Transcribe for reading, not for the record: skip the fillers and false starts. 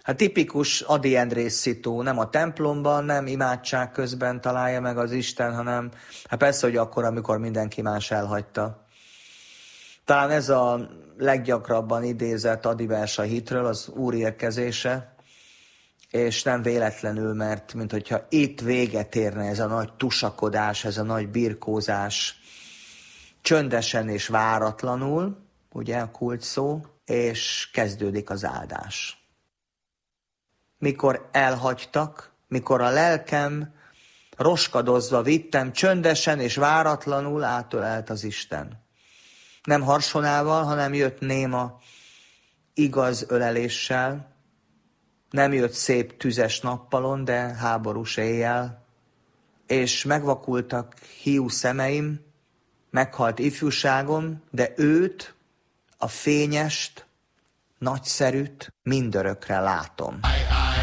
Hát tipikus Ady Endrész szitu, nem a templomban, nem imádság közben találja meg az Isten, hanem hát persze, hogy akkor, amikor mindenki más elhagyta. Talán ez a leggyakrabban idézett Ady vers a hitről, az Úr érkezése, és nem véletlenül, mert mint hogyha itt véget érne ez a nagy tusakodás, ez a nagy birkózás, csöndesen és váratlanul, ugye a kulcs szó, és kezdődik az áldás. Mikor elhagytak, mikor a lelkem roskadozva vittem, csöndesen és váratlanul átölelt az Isten. Nem harsonával, hanem jött néma, igaz öleléssel, nem jött szép tüzes nappalon, de háborús éjjel, és megvakultak hiú szemeim, meghalt ifjúságom, de őt, a fényest, nagyszerűt mindörökre látom.